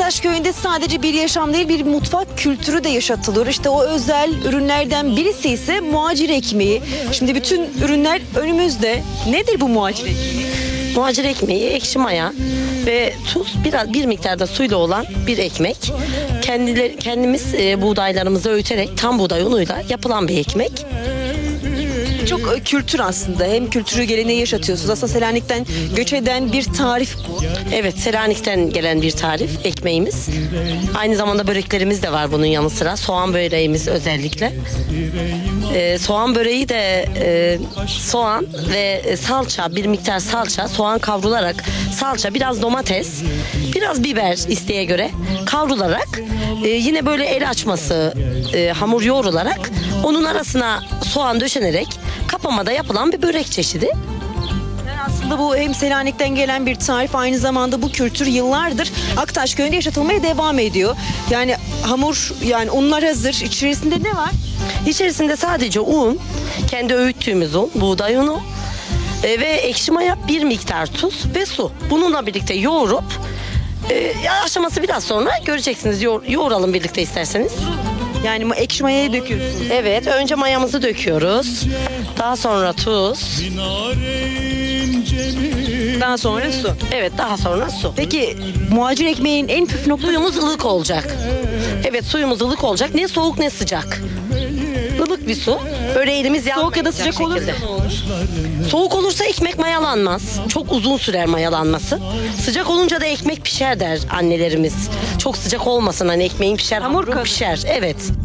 Aktaş Köyü'nde sadece bir yaşam değil, bir mutfak kültürü de yaşatılıyor. İşte o özel ürünlerden birisi ise muhacir ekmeği. Şimdi bütün ürünler önümüzde. Nedir bu muhacir ekmeği? Muhacir ekmeği ekşi maya ve tuz, biraz bir miktarda suyla olan bir ekmek. Kendimiz buğdaylarımızı öğüterek tam buğday unuyla yapılan bir ekmek. Çok kültür aslında. Hem kültürü geleneği yaşatıyorsunuz. Aslında Selanik'ten göç eden bir tarif bu. Evet, Selanik'ten gelen bir tarif ekmeğimiz. Aynı zamanda böreklerimiz de var bunun yanı sıra. Soğan böreğimiz özellikle. Soğan böreği de soğan ve salça, bir miktar salça, soğan kavrularak salça, biraz domates, biraz biber isteğe göre kavrularak yine böyle el açması hamur yoğrularak onun arasına soğan döşenerek kapamada yapılan bir börek çeşidi. Yani aslında bu hem Selanik'ten gelen bir tarif, aynı zamanda bu kültür yıllardır Aktaş Köyü'nde yaşatılmaya devam ediyor. Yani hamur, yani unlar hazır. İçerisinde ne var? İçerisinde sadece un, kendi öğüttüğümüz un, buğday unu ve ekşi maya, bir miktar tuz ve su. Bununla birlikte yoğurup aşaması biraz sonra göreceksiniz. Yoğuralım birlikte isterseniz. Yani ekşi mayayı döküyorsunuz. Evet, önce mayamızı döküyoruz. Daha sonra tuz. Daha sonra su. Evet, daha sonra su. Peki muhacir ekmeğin en püf noktası? Suyumuz ılık olacak. Evet, suyumuz ılık olacak. Ne soğuk ne sıcak. Ilık bir su. Böyle elimiz yanmayacak. Soğuk ya da sıcak olursa şekilde. ne olur? Soğuk olursa ekmek mayalanmaz. Çok uzun sürer mayalanması. Sıcak olunca da ekmek pişer der annelerimiz. Çok sıcak olmasın, hani ekmeğin pişer, Hamur hamurun kalır. pişer. Evet.